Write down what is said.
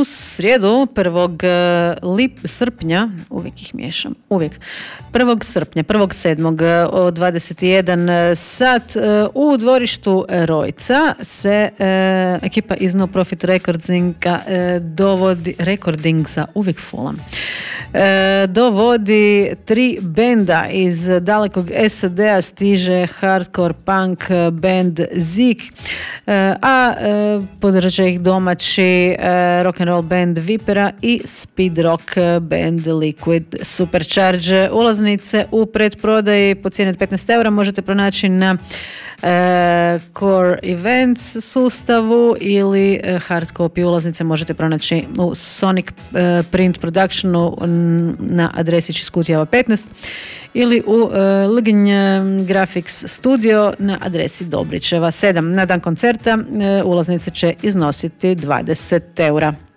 u srijedu 1. srpnja, uvijek ih miješam, 1. srpnja, 1.7. od 21 sat u dvorištu Rojca se ekipa iz No Profit Recordingsa, uvijek folam, dovodi 3 benda iz dalekog SAD-a, stiže hardcore punk band Zik, a podržat ih domaći rock'n'roll band Vipera i speed rock band Liquid Supercharge. Ulaznice u predprodaji po cijeni od 15 eura možete pronaći na Core Events sustavu ili hard copy ulaznice možete pronaći u Sonic Print Productionu na adresi Čiskutijeva 15 ili u Lgnj Graphics Studio na adresi Dobričeva 7. Na dan koncerta ulaznice će iznositi 20 eura.